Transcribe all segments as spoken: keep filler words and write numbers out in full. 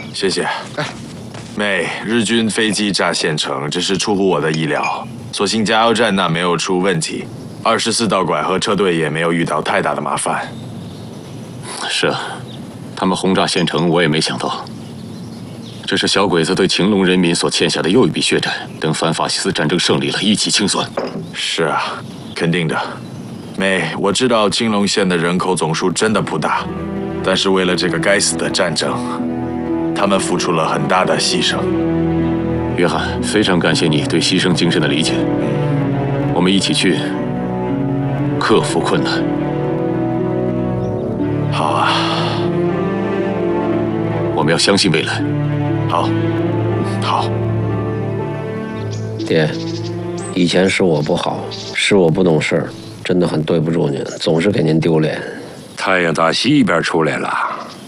谢谢。哎，妹，日军飞机炸县城，这是出乎我的意料。所幸加油站那没有出问题，二十四道拐和车队也没有遇到太大的麻烦。 是啊，他们轰炸县城，我也没想到。这是小鬼子对秦龙人民所欠下的又一笔血债，等反法西斯战争胜利了，一起清算。 是啊，肯定的。妹，我知道青龙县的人口总数真的不大，但是为了这个该死的战争，他们付出了很大的牺牲。 约翰，非常感谢你对牺牲精神的理解。我们一起去克服困难。 好啊， 我们要相信未来。 好，好。 爹，以前是我不好，是我不懂事儿，真的很对不住您，总是给您丢脸。 太阳打西边出来了。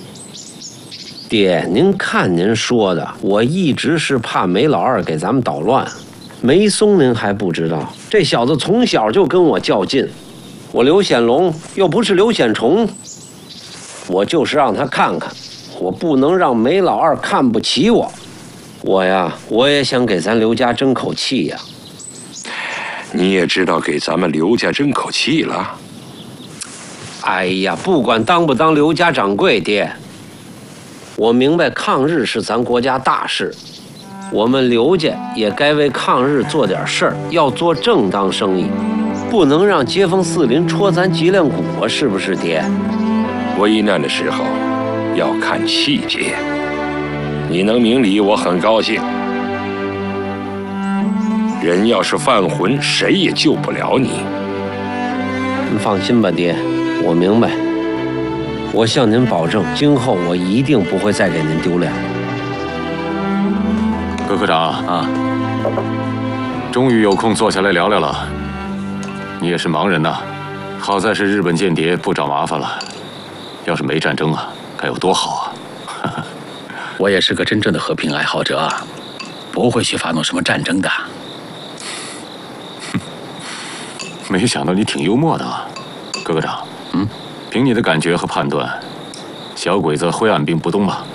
爹，您看您说的，我一直是怕梅老二给咱们捣乱。梅松您还不知道，这小子从小就跟我较劲，我刘显龙又不是刘显崇，我就是让他看看，我不能让梅老二看不起我。我呀，我也想给咱刘家争口气呀。 你也知道给咱们刘家争口气了。 哎呀，不管当不当刘家掌柜，爹，我明白抗日是咱国家大事，我们刘家也该为抗日做点事儿，要做正当生意，不能让街坊四邻戳咱脊梁骨啊，是不是，爹？ 危难的时候要看细节，你能明理，我很高兴。人要是犯浑，谁也救不了你。 您放心吧，爹，我明白。我向您保证，今后我一定不会再给您丢脸。 葛科长啊，终于有空坐下来聊聊了。你也是盲人呐，好在是日本间谍不找麻烦了。要是没战争啊，该有多好啊！ 我也是个真正的和平爱好者啊，不会去发动什么战争的。 没想到你挺幽默的啊，葛科长。嗯，凭你的感觉和判断，小鬼子会按兵不动吗？